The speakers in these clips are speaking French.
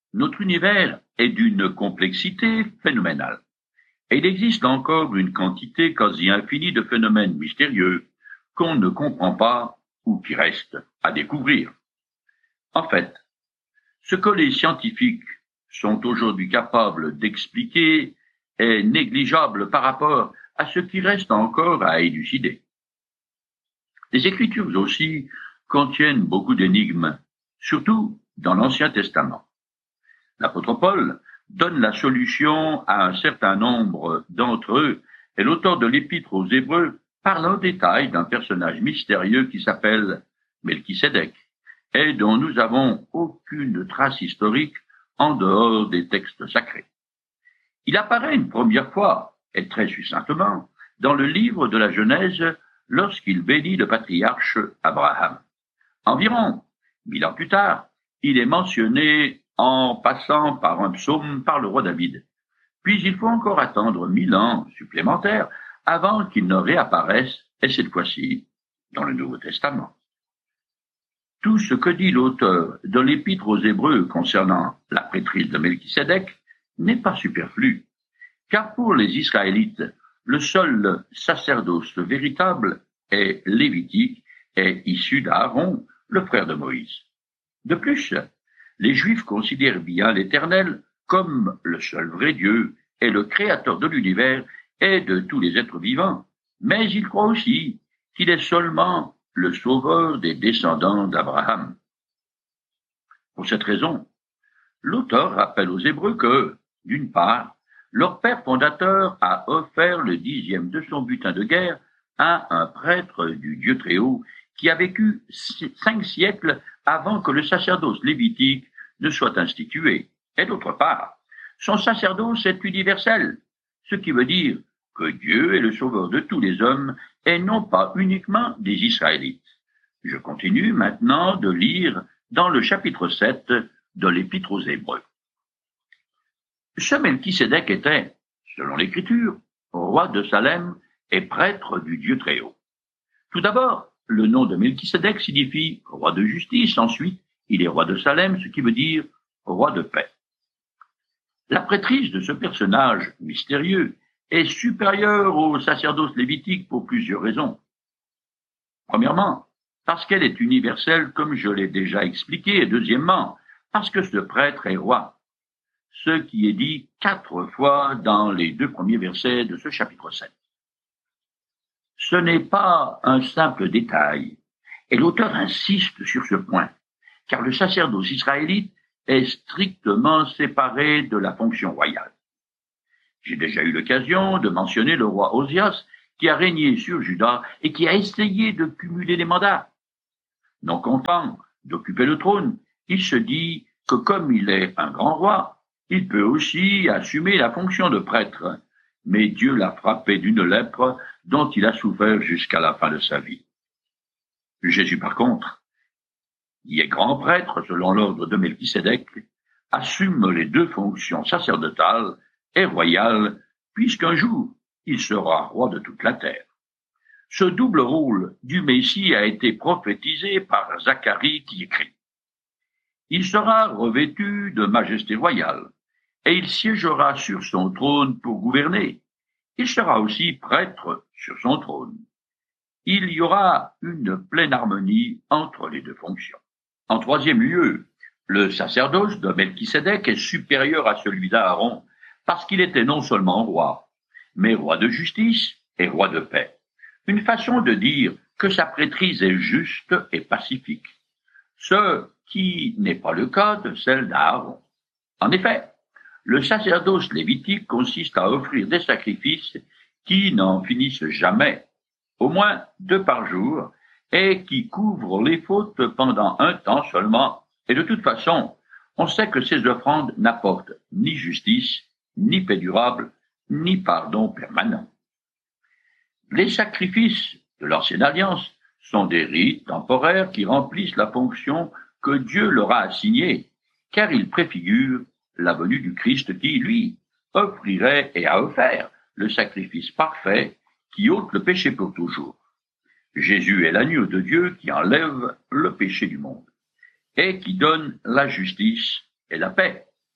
Notre univers est d'une complexité phénoménale, et il existe encore une quantité quasi infinie de phénomènes mystérieux qu'on ne comprend pas ou qui restent à découvrir. En fait, ce que les scientifiques sont aujourd'hui capables d'expliquer est négligeable par rapport à ce qui reste encore à élucider. Les Écritures aussi contiennent beaucoup d'énigmes, surtout dans l'Ancien Testament. L'apôtre Paul donne la solution à un certain nombre d'entre eux, et l'auteur de l'Épître aux Hébreux parle en détail d'un personnage mystérieux qui s'appelle Melchisédek, et dont nous n'avons aucune trace historique en dehors des textes sacrés. Il apparaît une première fois, et très succinctement, dans le livre de la Genèse lorsqu'il bénit le patriarche Abraham. Environ 1000 ans plus tard, il est mentionné en passant par un psaume par le roi David. Puis il faut encore attendre 1000 ans supplémentaires avant qu'il ne réapparaisse, et cette fois-ci dans le Nouveau Testament. Tout ce que dit l'auteur de l'Épître aux Hébreux concernant la prêtrise de Melchisédek n'est pas superflu, car pour les Israélites, le seul sacerdoce véritable est lévitique et issu d'Aaron, le frère de Moïse. De plus, les Juifs considèrent bien l'Éternel comme le seul vrai Dieu et le créateur de l'univers et de tous les êtres vivants, mais ils croient aussi qu'il est seulement le sauveur des descendants d'Abraham. Pour cette raison, l'auteur rappelle aux Hébreux que, d'une part, leur père fondateur a offert le 10e de son butin de guerre à un prêtre du Dieu Très-Haut qui a vécu 5 siècles avant que le sacerdoce lévitique ne soit institué. Et d'autre part, son sacerdoce est universel, ce qui veut dire que Dieu est le sauveur de tous les hommes et non pas uniquement des Israélites. Je continue maintenant de lire dans le chapitre 7 de l'Épître aux Hébreux. Ce Melchisédek était, selon l'Écriture, roi de Salem et prêtre du Dieu Très-Haut. Tout d'abord, le nom de Melchisédek signifie roi de justice. Ensuite, il est roi de Salem, ce qui veut dire roi de paix. La prêtrise de ce personnage mystérieux est supérieure au sacerdoce lévitique pour plusieurs raisons. Premièrement, parce qu'elle est universelle comme je l'ai déjà expliqué, et deuxièmement, parce que ce prêtre est roi, ce qui est dit 4 fois dans les 2 premiers versets de ce chapitre 7. Ce n'est pas un simple détail, et l'auteur insiste sur ce point, car le sacerdoce israélite est strictement séparé de la fonction royale. J'ai déjà eu l'occasion de mentionner le roi Osias qui a régné sur Juda et qui a essayé de cumuler les mandats. Non content d'occuper le trône, il se dit que comme il est un grand roi, il peut aussi assumer la fonction de prêtre, mais Dieu l'a frappé d'une lèpre dont il a souffert jusqu'à la fin de sa vie. Jésus, par contre, qui est grand prêtre selon l'ordre de Melchisédek, assume les 2 fonctions sacerdotales et royales, puisqu'un jour, il sera roi de toute la terre. Ce double rôle du Messie a été prophétisé par Zacharie qui écrit « Il sera revêtu de majesté royale, et il siégera sur son trône pour gouverner. Il sera aussi prêtre sur son trône. Il y aura une pleine harmonie entre les 2 fonctions. » En troisième lieu, le sacerdoce de Melchisédek est supérieur à celui d'Aaron, parce qu'il était non seulement roi, mais roi de justice et roi de paix. Une façon de dire que sa prêtrise est juste et pacifique, ce qui n'est pas le cas de celle d'Aaron. En effet, le sacerdoce lévitique consiste à offrir des sacrifices qui n'en finissent jamais, au moins 2 par jour, et qui couvrent les fautes pendant un temps seulement. Et de toute façon, on sait que ces offrandes n'apportent ni justice, ni paix durable, ni pardon permanent. Les sacrifices de l'Ancienne Alliance sont des rites temporaires qui remplissent la fonction que Dieu leur a assignée, car ils préfigurent la venue du Christ qui, lui, offrirait et a offert le sacrifice parfait qui ôte le péché pour toujours. Jésus est l'agneau de Dieu qui enlève le péché du monde et qui donne la justice et la paix.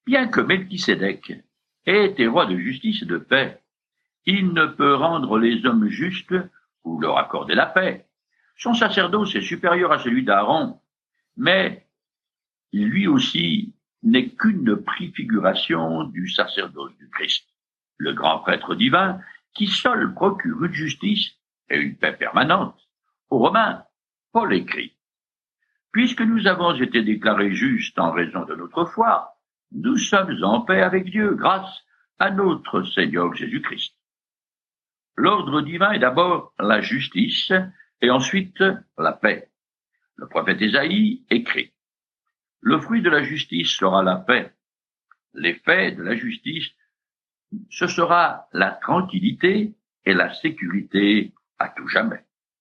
Bien que Melchisédek ait été roi de justice et de paix, il ne peut rendre les hommes justes ou leur accorder la paix. Son sacerdoce est supérieur à celui d'Aaron, mais lui aussi n'est qu'une préfiguration du sacerdoce du Christ, le grand prêtre divin qui seul procure une justice et une paix permanente. Aux Romains, Paul écrit: puisque nous avons été déclarés justes en raison de notre foi, nous sommes en paix avec Dieu grâce à notre Seigneur Jésus-Christ. L'ordre divin est d'abord la justice et ensuite la paix. Le prophète Ésaïe écrit: le fruit de la justice sera la paix. L'effet de la justice, ce sera la tranquillité et la sécurité à tout jamais.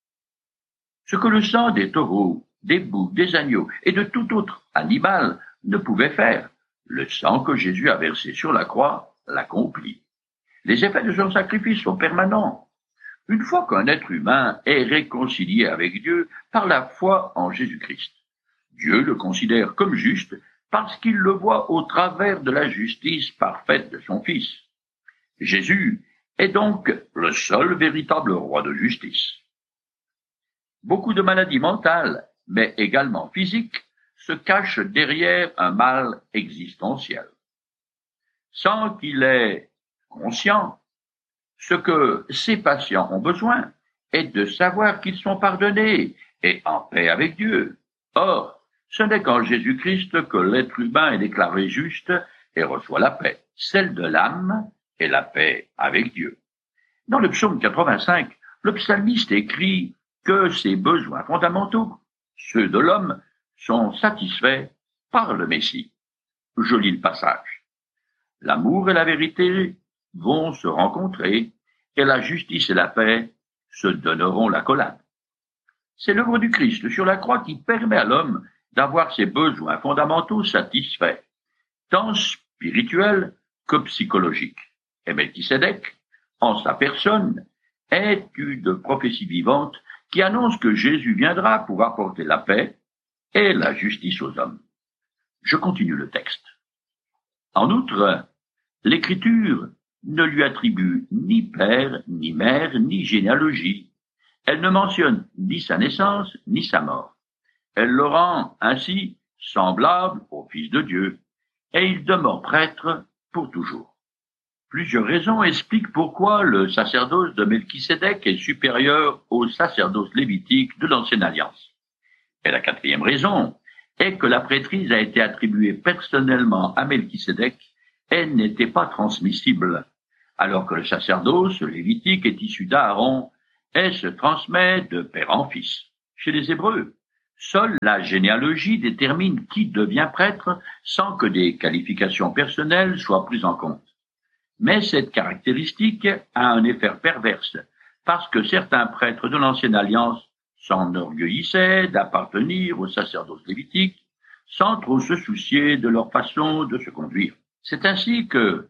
Ce que le sang des taureaux, des boucs, des agneaux et de tout autre animal ne pouvait faire, le sang que Jésus a versé sur la croix l'accomplit. Les effets de son sacrifice sont permanents. Une fois qu'un être humain est réconcilié avec Dieu par la foi en Jésus-Christ, Dieu le considère comme juste parce qu'il le voit au travers de la justice parfaite de son Fils. Jésus est donc le seul véritable roi de justice. Beaucoup de maladies mentales, mais également physiques, se cachent derrière un mal existentiel. Sans qu'il ait conscient, ce que ces patients ont besoin est de savoir qu'ils sont pardonnés et en paix avec Dieu. Or, ce n'est qu'en Jésus-Christ que l'être humain est déclaré juste et reçoit la paix, celle de l'âme et la paix avec Dieu. Dans le psaume 85, le psalmiste écrit que ses besoins fondamentaux, ceux de l'homme, sont satisfaits par le Messie. Je lis le passage. L'amour et la vérité vont se rencontrer et la justice et la paix se donneront l'accolade. C'est l'œuvre du Christ sur la croix qui permet à l'homme d'avoir ses besoins fondamentaux satisfaits, tant spirituels que psychologiques. Et Melchisédek, en sa personne, est une prophétie vivante qui annonce que Jésus viendra pour apporter la paix et la justice aux hommes. Je continue le texte. En outre, l'Écriture ne lui attribue ni père, ni mère, ni généalogie. Elle ne mentionne ni sa naissance, ni sa mort. Elle le rend ainsi semblable au Fils de Dieu, et il demeure prêtre pour toujours. Plusieurs raisons expliquent pourquoi le sacerdoce de Melchisédek est supérieur au sacerdoce lévitique de l'Ancienne Alliance. Et la quatrième raison est que la prêtrise a été attribuée personnellement à Melchisédek et n'était pas transmissible, alors que le sacerdoce lévitique est issu d'Aaron et se transmet de père en fils. Chez les Hébreux, seule la généalogie détermine qui devient prêtre sans que des qualifications personnelles soient prises en compte. Mais cette caractéristique a un effet perverse, parce que certains prêtres de l'Ancienne Alliance s'enorgueillissaient d'appartenir au sacerdoce lévitique, sans trop se soucier de leur façon de se conduire. C'est ainsi que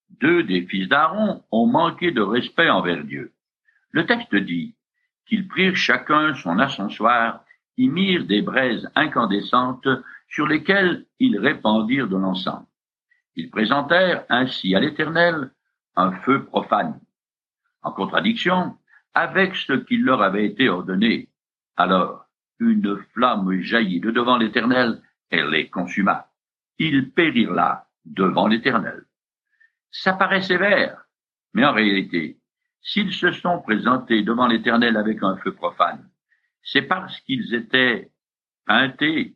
2 des fils d'Aaron ont manqué de respect envers Dieu. Le texte dit qu'ils prirent chacun son ascensoir, y mirent des braises incandescentes sur lesquelles ils répandirent de l'encens. Ils présentèrent ainsi à l'Éternel un feu profane, en contradiction avec ce qui leur avait été ordonné. Alors, une flamme jaillit de devant l'Éternel et les consuma. Ils périrent là, devant l'Éternel. Ça paraît sévère, mais en réalité, s'ils se sont présentés devant l'Éternel avec un feu profane, c'est parce qu'ils étaient peintés.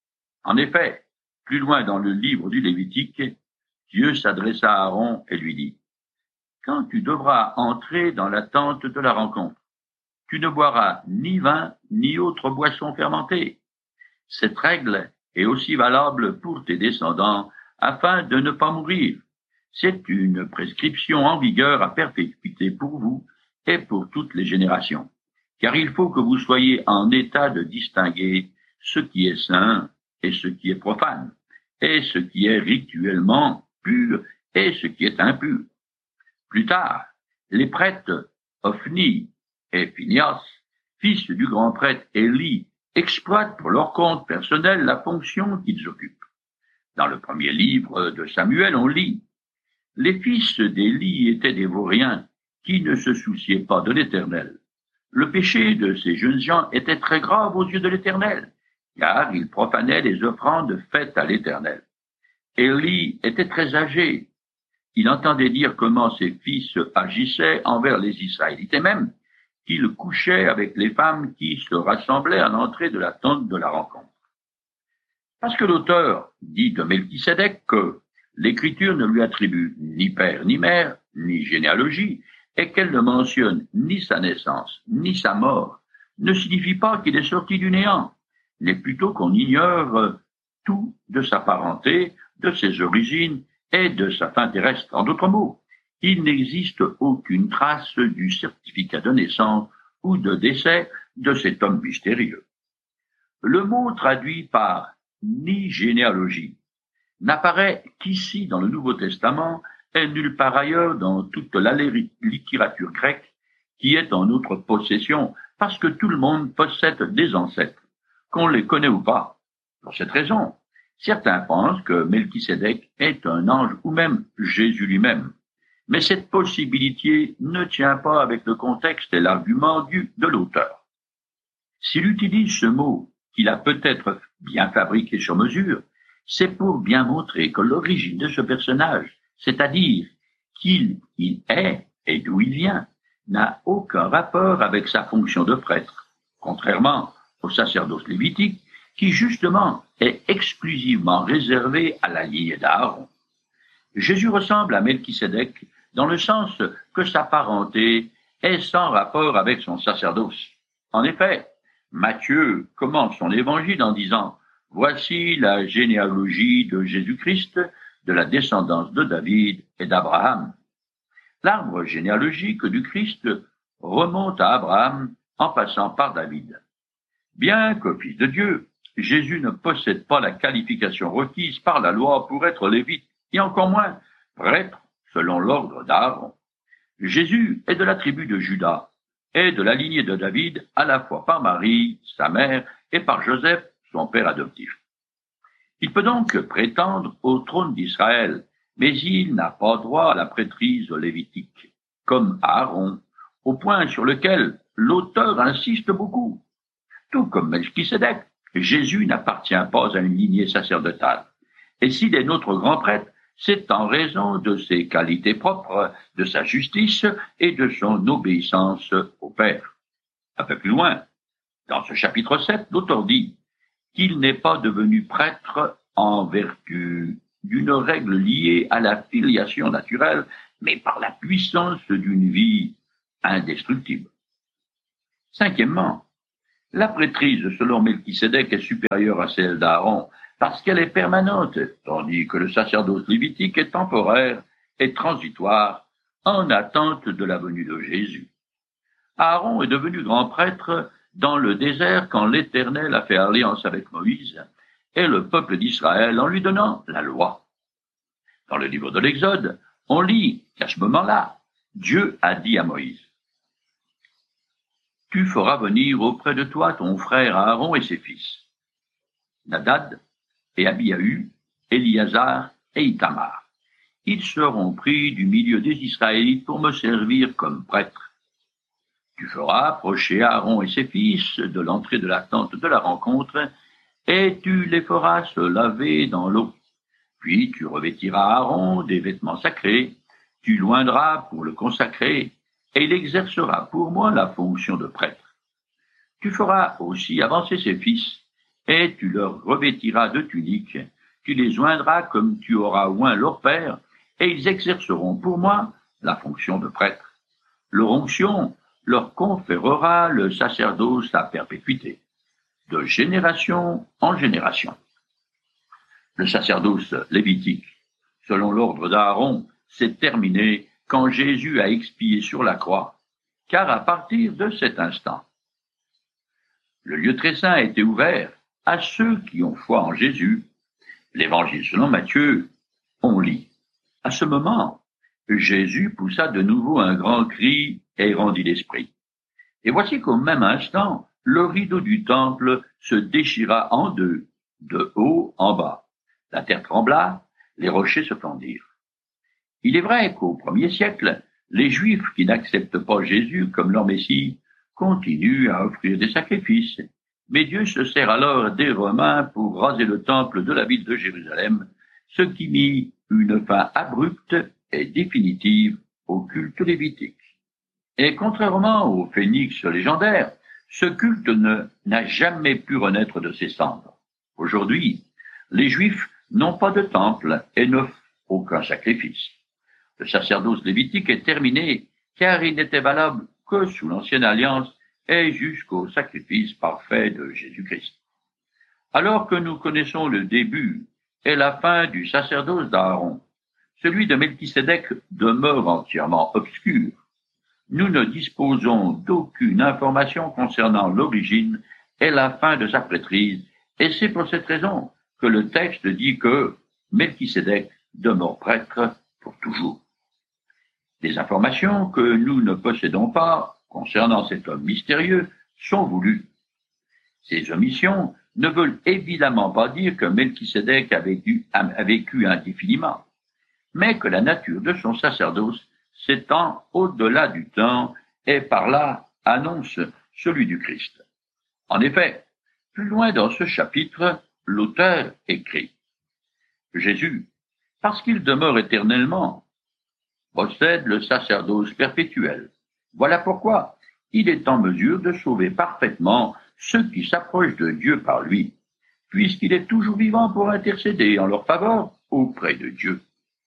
En effet, plus loin dans le livre du Lévitique, Dieu s'adressa à Aaron et lui dit: quand tu devras entrer dans la tente de la rencontre, tu ne boiras ni vin ni autre boisson fermentée. Cette règle est aussi valable pour tes descendants afin de ne pas mourir. C'est une prescription en vigueur à perpétuité pour vous et pour toutes les générations, car il faut que vous soyez en état de distinguer ce qui est saint et ce qui est profane, et ce qui est rituellement pur et ce qui est impur. Plus tard, les prêtres Ophni et Phinehas, fils du grand prêtre Élie, exploitent pour leur compte personnel la fonction qu'ils occupent. Dans le premier livre de Samuel, on lit « Les fils d'Élie étaient des vauriens qui ne se souciaient pas de l'Éternel. Le péché de ces jeunes gens était très grave aux yeux de l'Éternel, car ils profanaient les offrandes faites à l'Éternel. Élie était très âgé. Il entendait dire comment ses fils agissaient envers les Israélites, et même qu'il couchait avec les femmes qui se rassemblaient à l'entrée de la tente de la rencontre. Parce que l'auteur dit de Melchisédek que l'Écriture ne lui attribue ni père ni mère, ni généalogie, et qu'elle ne mentionne ni sa naissance, ni sa mort, ne signifie pas qu'il est sorti du néant, mais plutôt qu'on ignore tout de sa parenté, de ses origines et de sa fin terrestre. En d'autres mots, il n'existe aucune trace du certificat de naissance ou de décès de cet homme mystérieux. Le mot traduit par « ni généalogie » n'apparaît qu'ici dans le Nouveau Testament et nulle part ailleurs dans toute la littérature grecque qui est en notre possession, parce que tout le monde possède des ancêtres, qu'on les connaît ou pas. Pour cette raison, certains pensent que Melchisédek est un ange ou même Jésus lui-même. Mais cette possibilité ne tient pas avec le contexte et l'argument de l'auteur. S'il utilise ce mot qu'il a peut-être bien fabriqué sur mesure, c'est pour bien montrer que l'origine de ce personnage, c'est-à-dire qui il est et d'où il vient, n'a aucun rapport avec sa fonction de prêtre, contrairement au sacerdoce lévitique, qui justement est exclusivement réservé à la lignée d'Aaron. Jésus ressemble à Melchisédek dans le sens que sa parenté est sans rapport avec son sacerdoce. En effet, Matthieu commence son évangile en disant « Voici la généalogie de Jésus-Christ, de la descendance de David et d'Abraham. » L'arbre généalogique du Christ remonte à Abraham en passant par David. Bien que fils de Dieu, Jésus ne possède pas la qualification requise par la loi pour être lévite, et encore moins prêtre selon l'ordre d'Aaron. Jésus est de la tribu de Juda et de la lignée de David à la fois par Marie, sa mère, et par Joseph, son père adoptif. Il peut donc prétendre au trône d'Israël, mais il n'a pas droit à la prêtrise lévitique, comme Aaron, au point sur lequel l'auteur insiste beaucoup. Tout comme Melchisédek, Jésus n'appartient pas à une lignée sacerdotale. Et s'il est notre grand prêtre, c'est en raison de ses qualités propres, de sa justice et de son obéissance au Père. Un peu plus loin, dans ce chapitre 7, l'auteur dit qu'il n'est pas devenu prêtre en vertu d'une règle liée à la filiation naturelle, mais par la puissance d'une vie indestructible. Cinquièmement, la prêtrise selon Melchisédek est supérieure à celle d'Aaron parce qu'elle est permanente, tandis que le sacerdoce lévitique est temporaire et transitoire en attente de la venue de Jésus. Aaron est devenu grand prêtre dans le désert quand l'Éternel a fait alliance avec Moïse et le peuple d'Israël en lui donnant la loi. Dans le livre de l'Exode, on lit qu'à ce moment-là, Dieu a dit à Moïse « Tu feras venir auprès de toi ton frère Aaron et ses fils, Nadab et Abiahu, Éliazar et Itamar. Ils seront pris du milieu des Israélites pour me servir comme prêtres. Tu feras approcher Aaron et ses fils de l'entrée de la tente de la rencontre, et tu les feras se laver dans l'eau. Puis tu revêtiras Aaron des vêtements sacrés, tu l'oindras pour le consacrer, et il exercera pour moi la fonction de prêtre. Tu feras aussi avancer ses fils, et tu leur revêtiras de tuniques, tu les oindras comme tu auras oint leur père, et ils exerceront pour moi la fonction de prêtre. Leur onction leur conférera le sacerdoce à perpétuité, de génération en génération. Le sacerdoce lévitique, selon l'ordre d'Aaron, s'est terminé quand Jésus a expié sur la croix, car à partir de cet instant, le lieu très saint a été ouvert à ceux qui ont foi en Jésus. L'évangile selon Matthieu, on lit. À ce moment, Jésus poussa de nouveau un grand cri et rendit l'esprit. Et voici qu'au même instant, le rideau du temple se déchira en deux, de haut en bas. La terre trembla, les rochers se fendirent. Il est vrai qu'au premier siècle, les Juifs qui n'acceptent pas Jésus comme leur Messie continuent à offrir des sacrifices. Mais Dieu se sert alors des Romains pour raser le temple de la ville de Jérusalem, ce qui mit une fin abrupte et définitive au culte lévitique. Et contrairement au phénix légendaire, ce culte n'a jamais pu renaître de ses cendres. Aujourd'hui, les Juifs n'ont pas de temple et n'offrent aucun sacrifice. Le sacerdoce lévitique est terminé car il n'était valable que sous l'Ancienne Alliance et jusqu'au sacrifice parfait de Jésus-Christ. Alors que nous connaissons le début et la fin du sacerdoce d'Aaron, celui de Melchisédek demeure entièrement obscur. Nous ne disposons d'aucune information concernant l'origine et la fin de sa prêtrise, et c'est pour cette raison que le texte dit que Melchisédek demeure prêtre pour toujours. Des informations que nous ne possédons pas concernant cet homme mystérieux sont voulues. Ces omissions ne veulent évidemment pas dire que Melchisédek a vécu indéfiniment, mais que la nature de son sacerdoce s'étend au-delà du temps et par là annonce celui du Christ. En effet, plus loin dans ce chapitre, l'auteur écrit « Jésus, parce qu'il demeure éternellement, possède le sacerdoce perpétuel. Voilà pourquoi il est en mesure de sauver parfaitement ceux qui s'approchent de Dieu par lui, puisqu'il est toujours vivant pour intercéder en leur faveur auprès de Dieu. »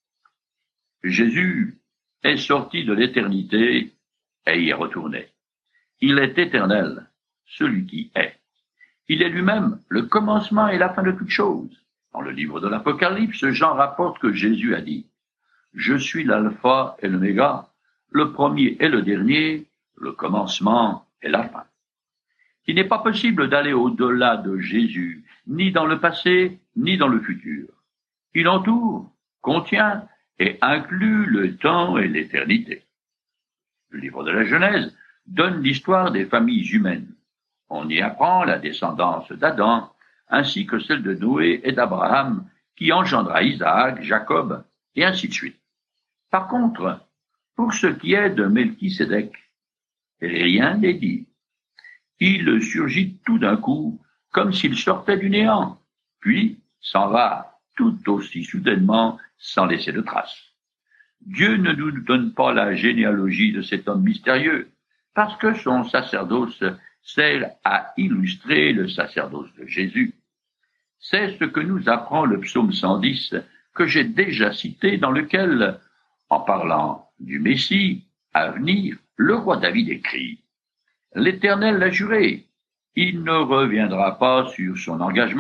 Jésus est sorti de l'éternité et y est retourné. Il est éternel, celui qui est. Il est lui-même le commencement et la fin de toutes choses. Dans le livre de l'Apocalypse, Jean rapporte que Jésus a dit « Je suis l'alpha et l'oméga, le premier et le dernier, le commencement et la fin. » Il n'est pas possible d'aller au-delà de Jésus, ni dans le passé, ni dans le futur. Il entoure, contient et inclut le temps et l'éternité. Le livre de la Genèse donne l'histoire des familles humaines. On y apprend la descendance d'Adam, ainsi que celle de Noé et d'Abraham, qui engendra Isaac, Jacob, et ainsi de suite. Par contre, pour ce qui est de Melchisédek, rien n'est dit. Il surgit tout d'un coup, comme s'il sortait du néant, puis s'en va tout aussi soudainement, sans laisser de traces. Dieu ne nous donne pas la généalogie de cet homme mystérieux, parce que son sacerdoce sert à illustrer le sacerdoce de Jésus. C'est ce que nous apprend le psaume 110, que j'ai déjà cité, dans lequel, en parlant du Messie à venir, le roi David écrit « L'Éternel l'a juré, il ne reviendra pas sur son engagement.